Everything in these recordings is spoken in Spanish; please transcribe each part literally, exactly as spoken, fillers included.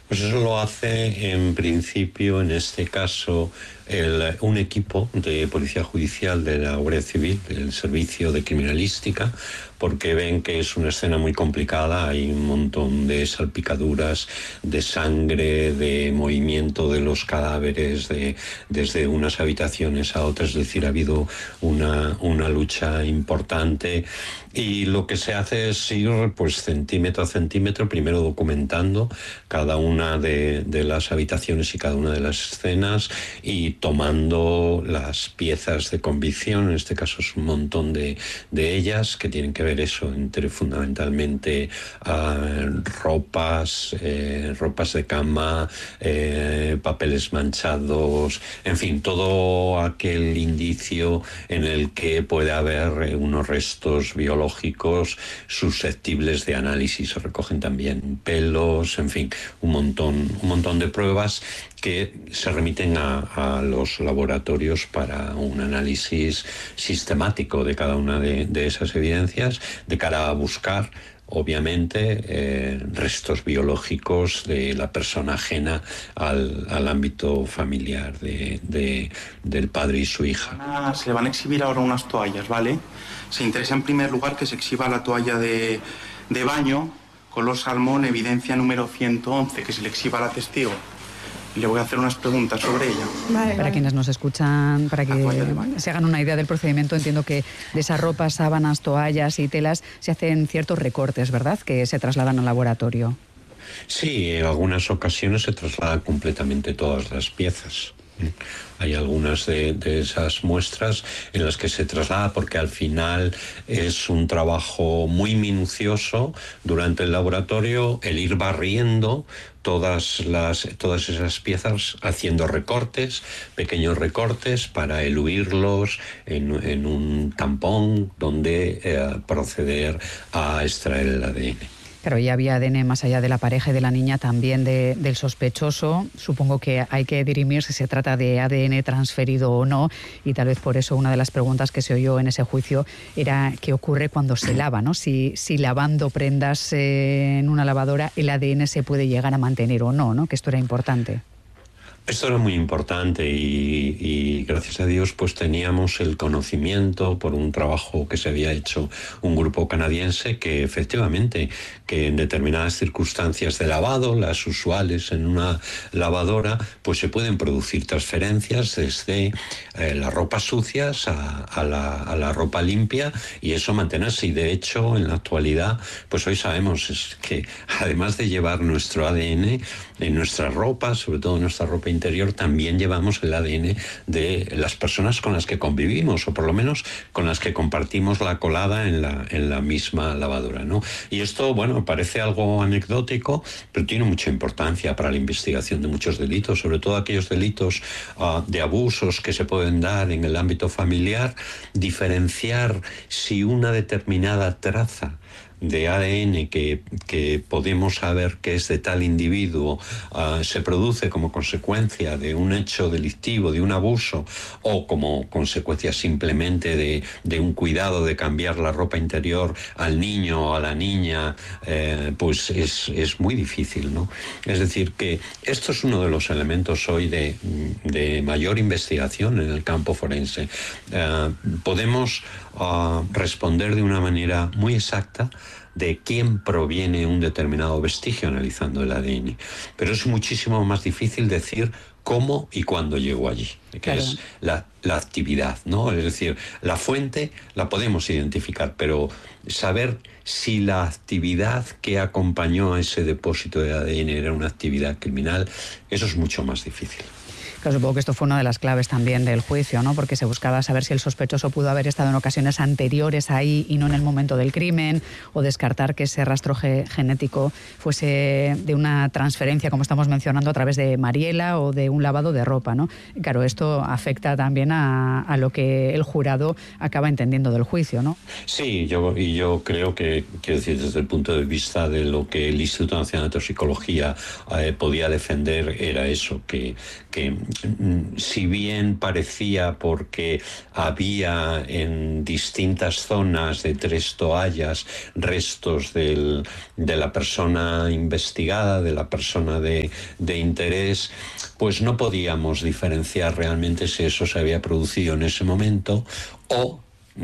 Pues eso lo hace en principio, en este caso, el, un equipo de Policía Judicial de la Guardia Civil, del Servicio de Criminalística, porque ven que es una escena muy complicada, hay un montón de salpicaduras, de sangre, de movimiento de los cadáveres, de, desde unas habitaciones a otras, es decir, ha habido una, una lucha importante. Y lo que se hace es ir pues centímetro a centímetro, primero documentando cada una de, de las habitaciones y cada una de las escenas y tomando las piezas de convicción, en este caso es un montón de, de ellas, que tienen que ver eso, entre fundamentalmente uh, ropas, eh, ropas de cama, eh, papeles manchados, en fin, todo aquel indicio en el que puede haber eh, unos restos biológicos susceptibles de análisis. Se recogen también pelos, en fin, un montón, un montón de pruebas que se remiten a, a los laboratorios para un análisis sistemático de cada una de, de esas evidencias, de cara a buscar obviamente eh, restos biológicos de la persona ajena al, al ámbito familiar de, de, del padre y su hija. Ah, se le van a exhibir ahora unas toallas, ¿vale? Se interesa en primer lugar que se exhiba la toalla de, de baño color salmón, evidencia número ciento once, que se le exhiba a la testigo. Y le voy a hacer unas preguntas sobre ella. Vale, para vale. Quienes nos escuchan, para que se hagan una idea del procedimiento, entiendo que de esas ropas, sábanas, toallas y telas se hacen ciertos recortes, ¿verdad?, que se trasladan al laboratorio. Sí, en algunas ocasiones se trasladan completamente todas las piezas. Hay algunas de, de esas muestras en las que se traslada porque al final es un trabajo muy minucioso durante el laboratorio, el ir barriendo todas las todas esas piezas, haciendo recortes, pequeños recortes para eluirlos en, en un tampón donde eh, proceder a extraer el A D N. Pero ya había A D N más allá de la pareja y de la niña, también de, del sospechoso. Supongo que hay que dirimir si se trata de A D N transferido o no, y tal vez por eso una de las preguntas que se oyó en ese juicio era qué ocurre cuando se lava, ¿no? Si, si lavando prendas eh, en una lavadora el A D N se puede llegar a mantener o no, ¿no? Que esto era importante. Esto era muy importante y, y gracias a Dios pues teníamos el conocimiento por un trabajo que se había hecho un grupo canadiense que efectivamente que en determinadas circunstancias de lavado, las usuales en una lavadora, pues se pueden producir transferencias desde eh, las ropas sucias a, a, la, a la ropa limpia y eso mantenerse. Y de hecho en la actualidad pues hoy sabemos es que además de llevar nuestro A D N en nuestra ropa, sobre todo en nuestra ropa interior, también llevamos el A D N de las personas con las que convivimos, o por lo menos con las que compartimos la colada en la, en la misma lavadora, ¿no? Y esto, bueno, parece algo anecdótico, pero tiene mucha importancia para la investigación de muchos delitos, sobre todo aquellos delitos uh, de abusos que se pueden dar en el ámbito familiar, diferenciar si una determinada traza de A D N que, que podemos saber que es de tal individuo uh, se produce como consecuencia de un hecho delictivo, de un abuso, o como consecuencia simplemente de, de un cuidado de cambiar la ropa interior al niño o a la niña, eh, pues es, es muy difícil, ¿no? Es decir, que esto es uno de los elementos hoy de, de mayor investigación en el campo forense. Uh, podemos uh, responder de una manera muy exacta de quién proviene un determinado vestigio analizando el A D N. Pero es muchísimo más difícil decir cómo y cuándo llegó allí, que claro. es la, la actividad, ¿no? Es decir, la fuente la podemos identificar, pero saber si la actividad que acompañó a ese depósito de A D N era una actividad criminal, eso es mucho más difícil. Claro, supongo que esto fue una de las claves también del juicio, ¿no? Porque se buscaba saber si el sospechoso pudo haber estado en ocasiones anteriores ahí y no en el momento del crimen, o descartar que ese rastro ge- genético fuese de una transferencia, como estamos mencionando, a través de Mariela o de un lavado de ropa, ¿no? Y claro, esto afecta también a, a lo que el jurado acaba entendiendo del juicio, ¿no? Sí, yo, y yo creo que, quiero decir, desde el punto de vista de lo que el Instituto Nacional de Toxicología eh, podía defender, era eso, que, que si bien parecía porque había en distintas zonas de tres toallas restos del, de la persona investigada, de la persona de, de interés, pues no podíamos diferenciar realmente si eso se había producido en ese momento o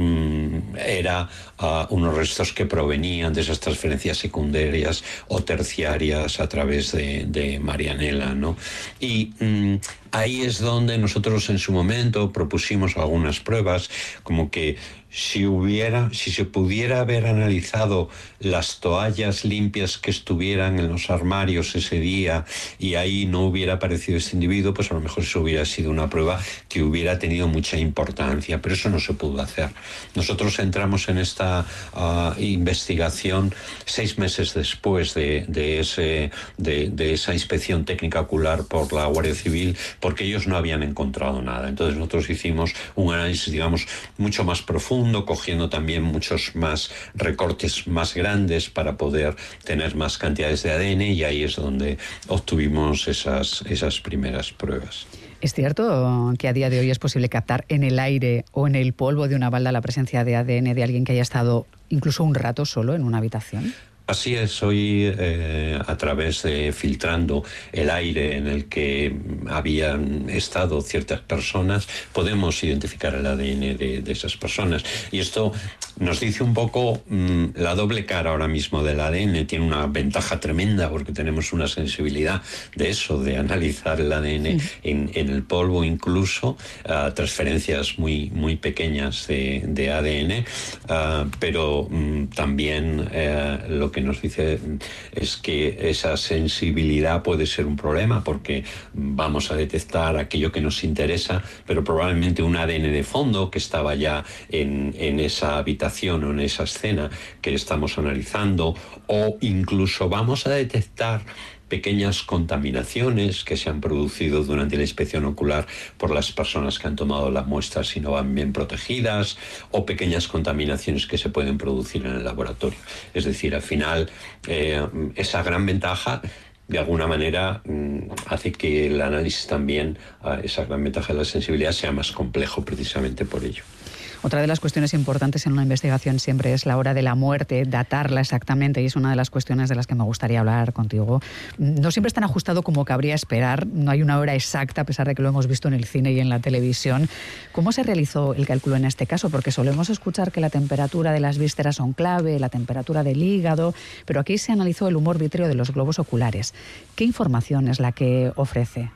Mm, era uh, unos restos que provenían de esas transferencias secundarias o terciarias a través de, de Marianela, ¿no? Y mm, ahí es donde nosotros en su momento propusimos algunas pruebas, como que si hubiera, si se pudiera haber analizado las toallas limpias que estuvieran en los armarios ese día y ahí no hubiera aparecido este individuo, pues a lo mejor eso hubiera sido una prueba que hubiera tenido mucha importancia, pero eso no se pudo hacer. Nosotros entramos en esta uh, investigación seis meses después de, de, ese, de, de esa inspección técnica ocular por la Guardia Civil, porque ellos no habían encontrado nada. Entonces nosotros hicimos un análisis, digamos, mucho más profundo, cogiendo también muchos más recortes más grandes para poder tener más cantidades de A D N, y ahí es donde obtuvimos esas, esas primeras pruebas. ¿Es cierto que a día de hoy es posible captar en el aire o en el polvo de una balda la presencia de A D N de alguien que haya estado incluso un rato solo en una habitación? Así es, hoy eh, a través de filtrando el aire en el que habían estado ciertas personas, podemos identificar el A D N de, de esas personas. Y esto nos dice un poco mmm, la doble cara ahora mismo del A D N. Tiene una ventaja tremenda porque tenemos una sensibilidad de eso, de analizar el A D N sí. en, en el polvo, incluso uh, transferencias muy, muy pequeñas de, de A D N, uh, pero um, también uh, lo que nos dice es que esa sensibilidad puede ser un problema porque vamos a detectar aquello que nos interesa, pero probablemente un A D N de fondo que estaba ya en, en esa habitación o en esa escena que estamos analizando, o incluso vamos a detectar pequeñas contaminaciones que se han producido durante la inspección ocular por las personas que han tomado las muestras y no van bien protegidas, o pequeñas contaminaciones que se pueden producir en el laboratorio. Es decir, al final, eh, esa gran ventaja de alguna manera hace que el análisis también, esa gran ventaja de la sensibilidad, sea más complejo precisamente por ello. Otra de las cuestiones importantes en una investigación siempre es la hora de la muerte, datarla exactamente, y es una de las cuestiones de las que me gustaría hablar contigo. No siempre es tan ajustado como cabría esperar, no hay una hora exacta, a pesar de que lo hemos visto en el cine y en la televisión. ¿Cómo se realizó el cálculo en este caso? Porque solemos escuchar que la temperatura de las vísceras son clave, la temperatura del hígado, pero aquí se analizó el humor vítreo de los globos oculares. ¿Qué información es la que ofrece?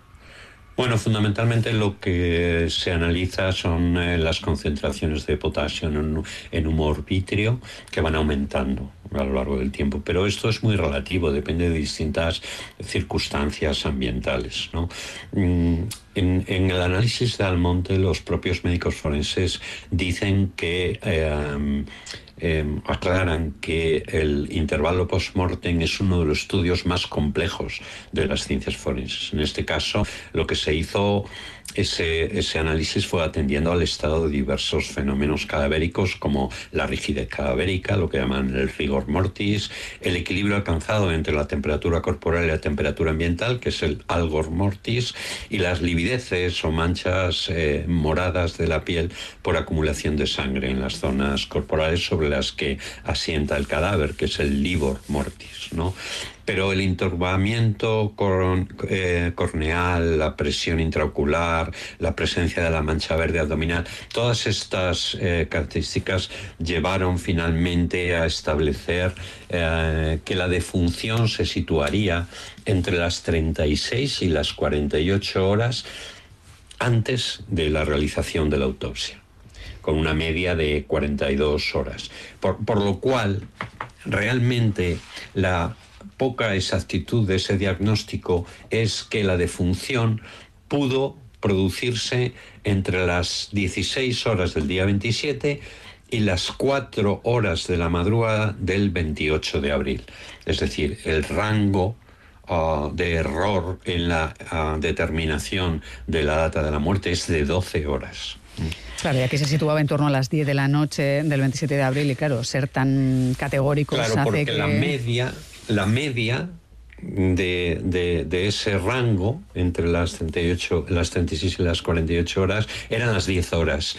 Bueno, fundamentalmente lo que se analiza son eh, las concentraciones de potasio en, en humor vítreo, que van aumentando a lo largo del tiempo, pero esto es muy relativo, depende de distintas circunstancias ambientales, ¿no? En, en el análisis de Almonte, los propios médicos forenses dicen que eh, Eh, aclaran que el intervalo post-mortem es uno de los estudios más complejos de las ciencias forenses. En este caso, lo que se hizo, ese, ese análisis fue atendiendo al estado de diversos fenómenos cadavéricos, como la rigidez cadavérica, lo que llaman el rigor mortis, el equilibrio alcanzado entre la temperatura corporal y la temperatura ambiental, que es el algor mortis, y las livideces o manchas eh, moradas de la piel por acumulación de sangre en las zonas corporales sobre las que asienta el cadáver, que es el livor mortis, ¿no? Pero el enturbamiento cor, eh, corneal, la presión intraocular, la presencia de la mancha verde abdominal, todas estas eh, características llevaron finalmente a establecer eh, que la defunción se situaría entre las treinta y seis y las cuarenta y ocho horas antes de la realización de la autopsia, con una media de cuarenta y dos horas. Por, por lo cual, realmente, la poca exactitud de ese diagnóstico es que la defunción pudo producirse entre las dieciséis horas del día veintisiete y las cuatro horas de la madrugada del veintiocho de abril. Es decir, el rango Uh, de error en la uh, determinación de la data de la muerte es de doce horas. Claro, y aquí se situaba en torno a las diez de la noche del veintisiete de abril, y claro, ser tan categóricos claro, hace porque que... la media, la media de, de, de ese rango entre las treinta y ocho, las treinta y seis y las cuarenta y ocho horas eran las diez horas.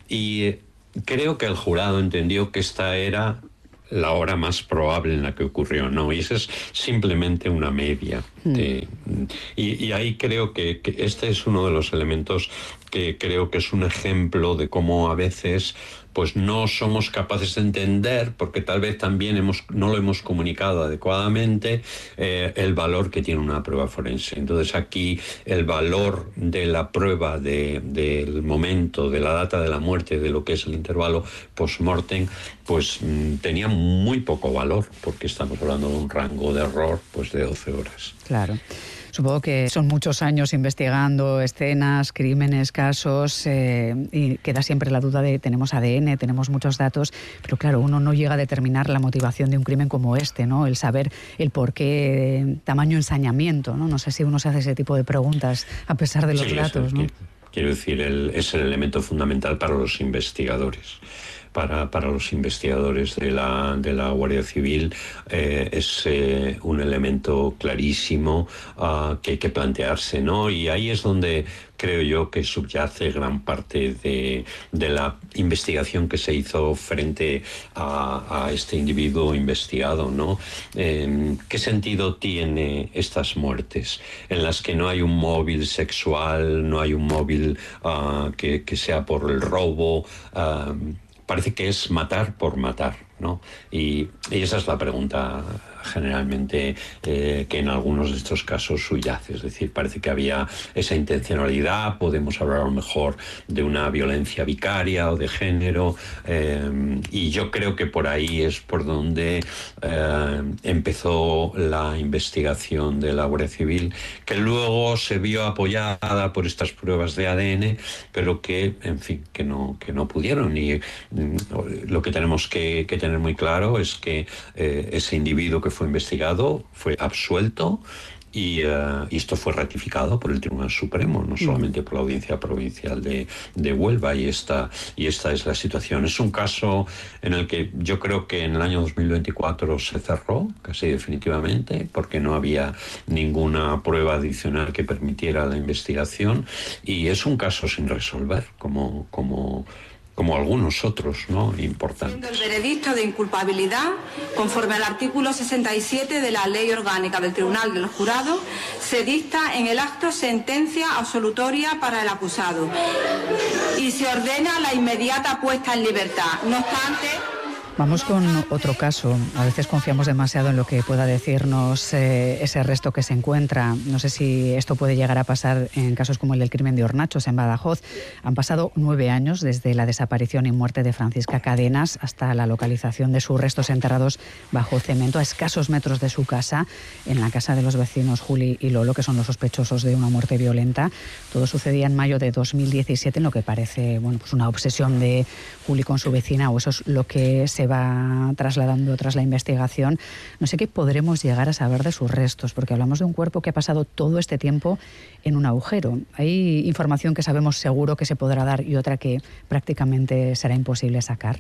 Y eh, creo que el jurado entendió que esta era la hora más probable en la que ocurrió, ¿no? Y esa es simplemente una media. Mm. De, y, y ahí creo que, que este es uno de los elementos que creo que es un ejemplo de cómo a veces pues no somos capaces de entender, porque tal vez también hemos, no lo hemos comunicado adecuadamente, eh, el valor que tiene una prueba forense. Entonces aquí el valor de la prueba de, del momento, de la data de la muerte, de lo que es el intervalo post-mortem, pues mm, tenía muy poco valor, porque estamos hablando de un rango de error pues de doce horas. Claro. Supongo que son muchos años investigando escenas, crímenes, casos, eh, y queda siempre la duda de tenemos A D N, tenemos muchos datos, pero claro, uno no llega a determinar la motivación de un crimen como este, ¿no? El saber el por qué, tamaño ensañamiento, ¿no? No sé si uno se hace ese tipo de preguntas a pesar de los sí, datos, es, ¿no? Quiero decir, el, es el elemento fundamental para los investigadores. Para, para los investigadores de la, de la Guardia Civil eh, es eh, un elemento clarísimo uh, que hay que plantearse, ¿no? Y ahí es donde creo yo que subyace gran parte de, de la investigación que se hizo frente a, a este individuo investigado, ¿no? Eh, ¿Qué sentido tiene estas muertes en las que no hay un móvil sexual, no hay un móvil uh, que, que sea por el robo? Uh, Parece que es matar por matar, ¿no? Y, y esa es la pregunta generalmente eh, que en algunos de estos casos subyace. Es decir, parece que había esa intencionalidad, podemos hablar a lo mejor de una violencia vicaria o de género, eh, y yo creo que por ahí es por donde eh, empezó la investigación de la Guardia Civil, que luego se vio apoyada por estas pruebas de A D N, pero que, en fin, que no, que no pudieron. Y mm, lo que tenemos que, que tener muy claro es que eh, ese individuo que fue investigado fue absuelto y, uh, y esto fue ratificado por el Tribunal Supremo, no solamente por la Audiencia Provincial de, de Huelva, y esta, y esta es la situación. Es un caso en el que yo creo que en el año dos mil veinticuatro se cerró casi definitivamente porque no había ninguna prueba adicional que permitiera la investigación, y es un caso sin resolver, como... como como algunos otros, ¿no?, importantes. El veredicto de inculpabilidad, conforme al artículo sesenta y siete de la Ley Orgánica del Tribunal del Jurado, se dicta en el acto sentencia absolutoria para el acusado y se ordena la inmediata puesta en libertad. No obstante... Vamos con otro caso. A veces confiamos demasiado en lo que pueda decirnos eh, ese resto que se encuentra. No sé si esto puede llegar a pasar en casos como el del crimen de Hornachos en Badajoz. Han pasado nueve años desde la desaparición y muerte de Francisca Cadenas hasta la localización de sus restos enterrados bajo cemento a escasos metros de su casa, en la casa de los vecinos Juli y Lolo, que son los sospechosos de una muerte violenta. Todo sucedía en mayo de dos mil diecisiete, en lo que parece, bueno, pues una obsesión de Juli con su vecina, o eso es lo que se va trasladando tras la investigación. No sé qué podremos llegar a saber de sus restos, porque hablamos de un cuerpo que ha pasado todo este tiempo en un agujero. Hay información que sabemos seguro que se podrá dar y otra que prácticamente será imposible sacar.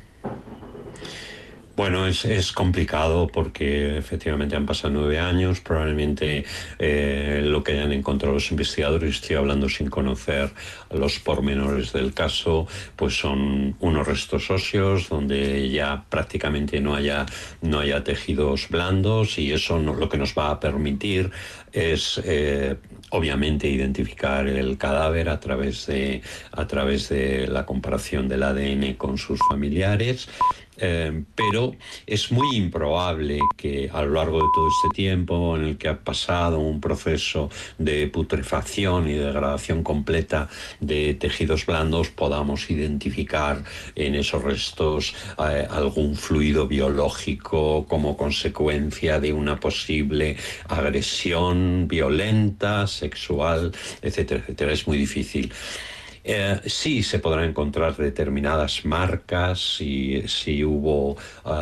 Bueno, es, es complicado porque efectivamente han pasado nueve años, probablemente eh, lo que hayan encontrado los investigadores, estoy hablando sin conocer los pormenores del caso, pues son unos restos óseos donde ya prácticamente no haya, no haya tejidos blandos, y eso no, lo que nos va a permitir es eh, obviamente identificar el cadáver a través de, a través de la comparación del A D N con sus familiares. Eh, pero es muy improbable que a lo largo de todo este tiempo en el que ha pasado un proceso de putrefacción y degradación completa de tejidos blandos podamos identificar en esos restos eh, algún fluido biológico como consecuencia de una posible agresión violenta, sexual, etcétera, etcétera. Es muy difícil. Eh, sí se podrán encontrar determinadas marcas, si, si hubo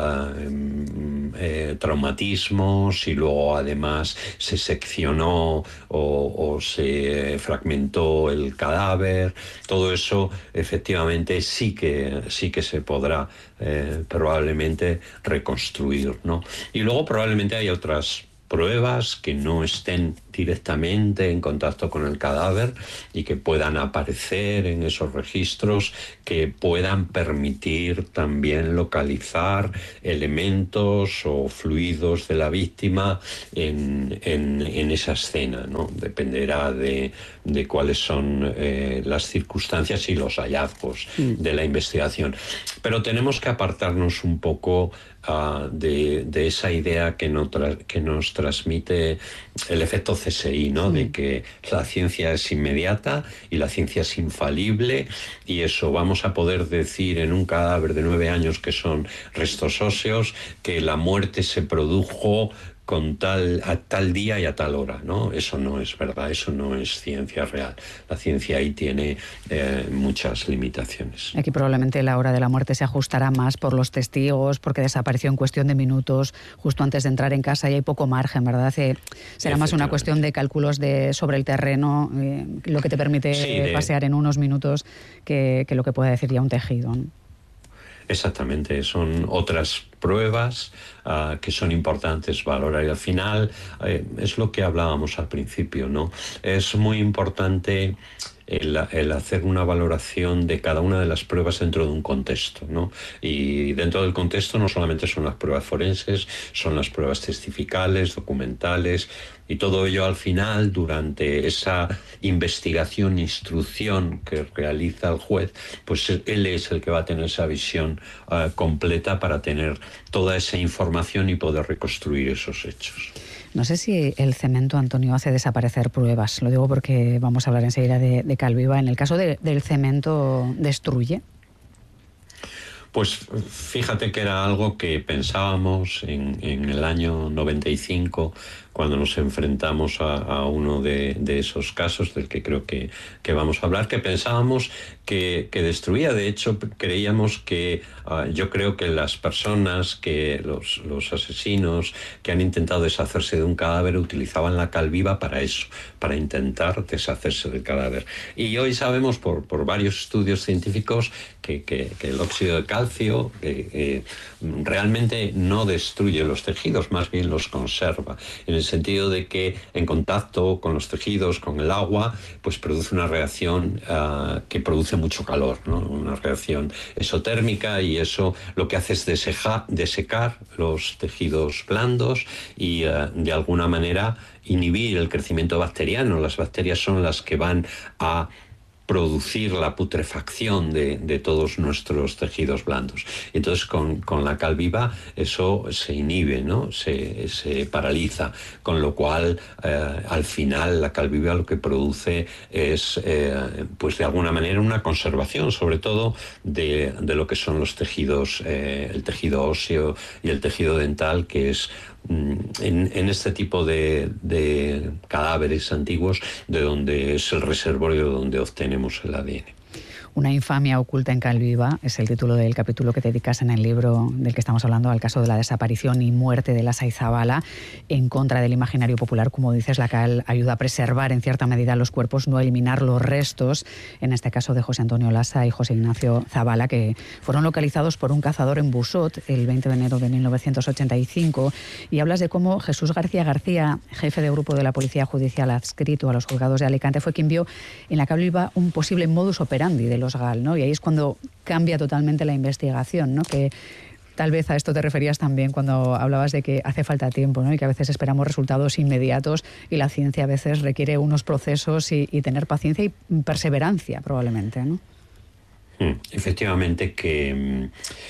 uh, eh, traumatismos, si luego además se seccionó o, o se fragmentó el cadáver. Todo eso efectivamente sí que, sí que se podrá eh, probablemente reconstruir, ¿no? Y luego probablemente hay otras pruebas que no estén directamente en contacto con el cadáver y que puedan aparecer en esos registros, que puedan permitir también localizar elementos o fluidos de la víctima en, en, en esa escena, ¿no? Dependerá de, de cuáles son eh, las circunstancias y los hallazgos mm. de la investigación. Pero tenemos que apartarnos un poco Uh, de, de esa idea que, no tra- que nos transmite el efecto C S I, ¿no? Sí. De que la ciencia es inmediata y la ciencia es infalible, y eso vamos a poder decir en un cadáver de nueve años que son restos óseos que la muerte se produjo con tal, a tal día y a tal hora, ¿no? Eso no es verdad, eso no es ciencia real. La ciencia ahí tiene eh, muchas limitaciones. Aquí probablemente la hora de la muerte se ajustará más por los testigos, porque desapareció en cuestión de minutos, justo antes de entrar en casa, y hay poco margen, ¿verdad? Eh, será más una cuestión de cálculos de, sobre el terreno, eh, lo que te permite sí, de... pasear en unos minutos, que, que lo que pueda decir ya un tejido, ¿no? Exactamente, son otras pruebas uh, que son importantes valorar, y al final eh, es lo que hablábamos al principio, ¿no? Es muy importante el, el hacer una valoración de cada una de las pruebas dentro de un contexto, ¿no? Y dentro del contexto no solamente son las pruebas forenses, son las pruebas testificales, documentales, y todo ello al final, durante esa investigación, instrucción que realiza el juez, pues él es el que va a tener esa visión uh, completa para tener toda esa información y poder reconstruir esos hechos. No sé si el cemento, Antonio, hace desaparecer pruebas. Lo digo porque vamos a hablar enseguida de, de Calviva. En el caso de, del cemento, ¿destruye? Pues fíjate que era algo que pensábamos en, en el año noventa y cinco, cuando nos enfrentamos a, a uno de, de esos casos del que creo que, que vamos a hablar, que pensábamos que, que destruía. De hecho, creíamos que, uh, yo creo que las personas, que los, los asesinos que han intentado deshacerse de un cadáver utilizaban la cal viva para eso, para intentar deshacerse del cadáver. Y hoy sabemos por, por varios estudios científicos que, que, que el óxido de calcio eh, eh, realmente no destruye los tejidos, más bien los conserva, en el sentido de que en contacto con los tejidos, con el agua, pues produce una reacción uh, que produce mucho calor, ¿no? Una reacción exotérmica, y eso lo que hace es desejar, desecar los tejidos blandos y uh, de alguna manera inhibir el crecimiento bacteriano. Las bacterias son las que van a producir la putrefacción de, de todos nuestros tejidos blandos. Entonces con, con la cal viva eso se inhibe, ¿no? Se, se paraliza, con lo cual eh, al final la cal viva lo que produce es eh, pues de alguna manera una conservación, sobre todo de, de lo que son los tejidos, eh, el tejido óseo y el tejido dental, que es En, en este tipo de, de cadáveres antiguos, de donde es el reservorio donde obtenemos el A D N. Una infamia oculta en Calviva es el título del capítulo que te dedicas en el libro del que estamos hablando, al caso de la desaparición y muerte de Lasa y Zabala. En contra del imaginario popular, como dices, la cal ayuda a preservar en cierta medida los cuerpos, no a eliminar los restos, en este caso de José Antonio Lasa y José Ignacio Zabala, que fueron localizados por un cazador en Busot el veinte de enero de mil novecientos ochenta y cinco. Y hablas de cómo Jesús García García, jefe de grupo de la Policía Judicial adscrito a los juzgados de Alicante, fue quien vio en la Calviva un posible modus operandi de los GAL, ¿no? Y ahí es cuando cambia totalmente la investigación, ¿no? Que tal vez a esto te referías también cuando hablabas de que hace falta tiempo, ¿no? Y que a veces esperamos resultados inmediatos, y la ciencia a veces requiere unos procesos y, y tener paciencia y perseverancia, probablemente, ¿no? Efectivamente que...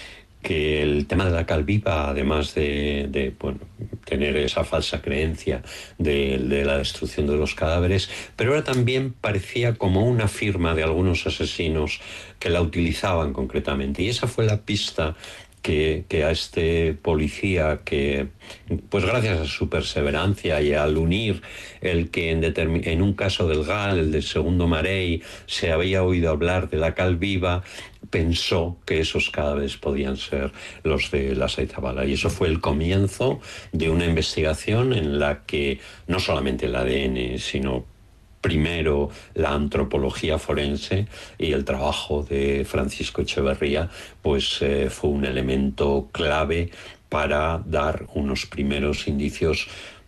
que el tema de la cal viva, además de, de bueno, tener esa falsa creencia de, de la destrucción de los cadáveres, pero ahora también parecía como una firma de algunos asesinos que la utilizaban concretamente. Y esa fue la pista que, que a este policía, que pues gracias a su perseverancia y al unir el que en, determin- en un caso del GAL, el del segundo Marey, se había oído hablar de la cal viva, pensó que esos cadáveres podían ser los de Lasa y Zabala. Y eso fue el comienzo de una investigación en la que no solamente el A D N, sino primero la antropología forense y el trabajo de Francisco Echeverría, pues eh, fue un elemento clave para dar unos primeros indicios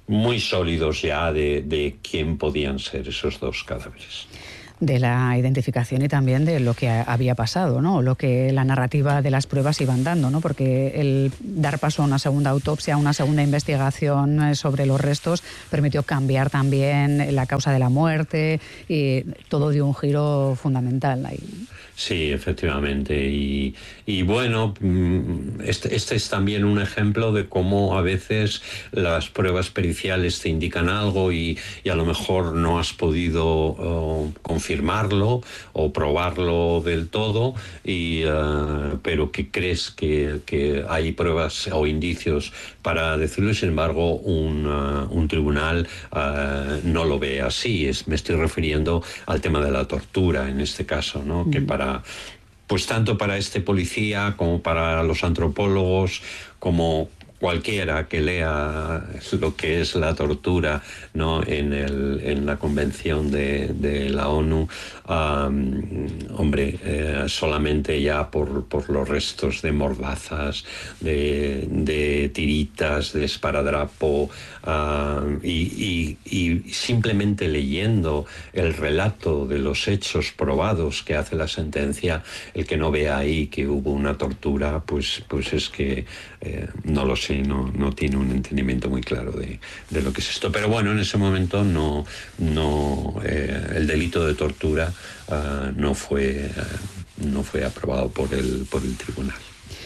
muy sólidos ya de, de quién podían ser esos dos cadáveres. De la identificación y también de lo que había pasado, ¿no? Lo que la narrativa de las pruebas iban dando, ¿no? Porque el dar paso a una segunda autopsia, a una segunda investigación sobre los restos, permitió cambiar también la causa de la muerte y todo dio un giro fundamental ahí. Sí, efectivamente. Y, y bueno, este, este es también un ejemplo de cómo a veces las pruebas periciales te indican algo y, y a lo mejor no has podido uh, confirmarlo o probarlo del todo, y, uh, pero que crees que, que hay pruebas o indicios para decirlo, y sin embargo un, uh, un tribunal uh, no lo ve así. Es, me estoy refiriendo al tema de la tortura en este caso, ¿no? Mm. Que para pues tanto para este policía como para los antropólogos, como cualquiera que lea lo que es la tortura, ¿no? en, el, en la Convención de, de la ONU, um, hombre, eh, solamente ya por, por los restos de mordazas, de, de tiritas, de esparadrapo, uh, y, y, y simplemente leyendo el relato de los hechos probados que hace la sentencia, el que no vea ahí que hubo una tortura, pues, pues es que eh, no lo sé. No, no tiene un entendimiento muy claro de, de lo que es esto. Pero bueno, en ese momento no, no, eh, el delito de tortura uh, no, fue, uh, no fue aprobado por el, por el tribunal.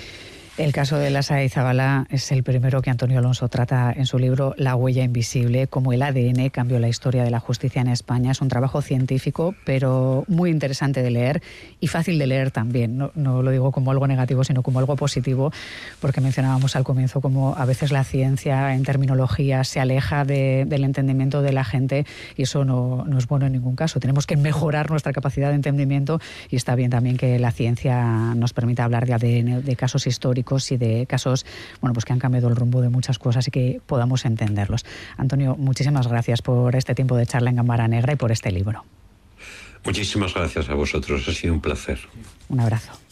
El caso de Lasa y Zabala es el primero que Antonio Alonso trata en su libro La huella invisible, cómo el A D N cambió la historia de la justicia en España. Es un trabajo científico, pero muy interesante de leer y fácil de leer también. No, no lo digo como algo negativo, sino como algo positivo, porque mencionábamos al comienzo como a veces la ciencia en terminología se aleja de, del entendimiento de la gente, y eso no, no es bueno en ningún caso. Tenemos que mejorar nuestra capacidad de entendimiento, y está bien también que la ciencia nos permita hablar de A D N, de casos históricos y de casos, bueno, pues que han cambiado el rumbo de muchas cosas y que podamos entenderlos. Antonio, muchísimas gracias por este tiempo de charla en Cámara Negra y por este libro. Muchísimas gracias a vosotros, ha sido un placer. Un abrazo.